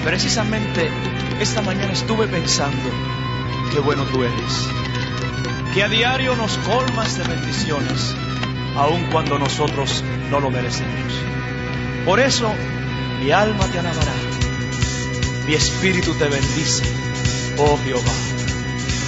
Precisamente esta mañana estuve pensando qué bueno tú eres, que a diario nos colmas de bendiciones, aun cuando nosotros no lo merecemos. Por eso mi alma te alabará, mi espíritu te bendice, oh Jehová.